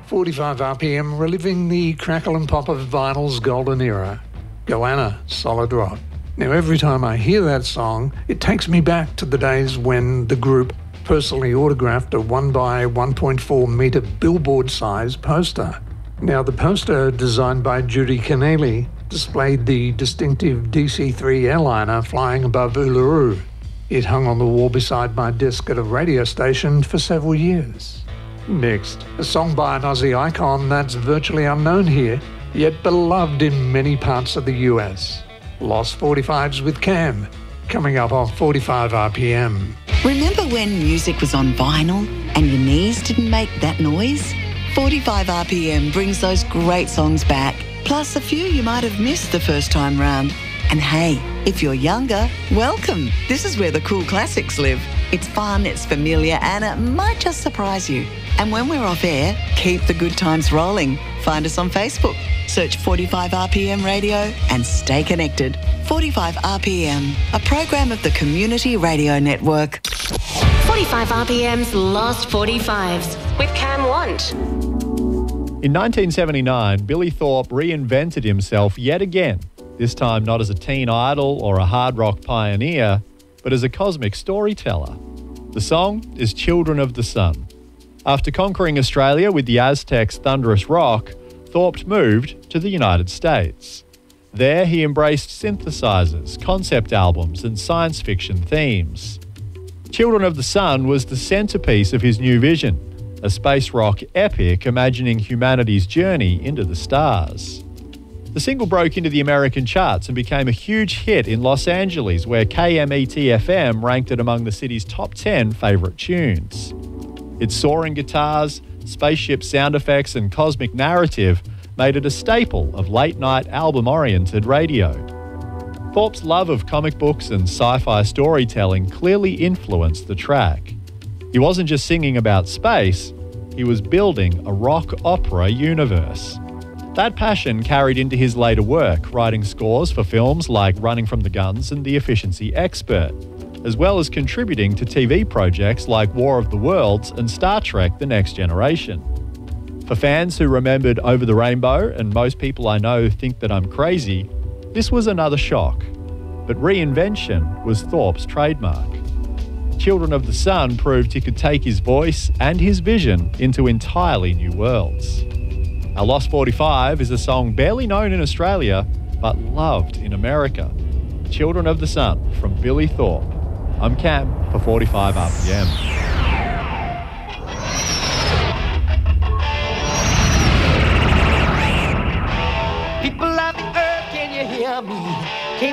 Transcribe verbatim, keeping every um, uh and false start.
forty-five R P M, reliving the crackle and pop of vinyl's golden era. Goanna, Solid Rock. Now, every time I hear that song, it takes me back to the days when the group personally autographed a one by one point four metre billboard-size poster. Now, the poster, designed by Judy Keneally, displayed the distinctive D C three airliner flying above Uluru. It hung on the wall beside my desk at a radio station for several years. Next, a song by an Aussie icon that's virtually unknown here, yet beloved in many parts of the U S. Lost forty-fives with Cam, coming up on forty-five R P M. Remember when music was on vinyl and your knees didn't make that noise? forty-five R P M brings those great songs back, plus a few you might have missed the first time round. And hey, if you're younger, welcome. This is where the cool classics live. It's fun, it's familiar, and it might just surprise you. And when we're off air, keep the good times rolling. Find us on Facebook. Search forty-five R P M Radio and stay connected. forty-five R P M, a program of the Community Radio Network. forty-five R P M's Lost forty-fives with Cam Want. In nineteen seventy-nine, Billy Thorpe reinvented himself yet again, this time not as a teen idol or a hard rock pioneer, but as a cosmic storyteller. The song is Children of the Sun. After conquering Australia with the Aztecs' thunderous rock, Thorpe moved to the United States. There he embraced synthesizers, concept albums and science fiction themes. Children of the Sun was the centerpiece of his new vision, a space rock epic imagining humanity's journey into the stars. The single broke into the American charts and became a huge hit in Los Angeles, where K M E T F M ranked it among the city's top ten favourite tunes. Its soaring guitars, spaceship sound effects and cosmic narrative made it a staple of late-night album-oriented radio. Thorpe's love of comic books and sci-fi storytelling clearly influenced the track. He wasn't just singing about space, he was building a rock opera universe. That passion carried into his later work, writing scores for films like Running from the Guns and The Efficiency Expert, as well as contributing to T V projects like War of the Worlds and Star Trek The Next Generation. For fans who remembered Over the Rainbow, and most people I know think that I'm crazy, this was another shock. But reinvention was Thorpe's trademark. Children of the Sun proved he could take his voice and his vision into entirely new worlds. Our Lost forty-five is a song barely known in Australia, but loved in America. Children of the Sun from Billy Thorpe. I'm Cam for forty-five R P M. People of the earth, can you hear me?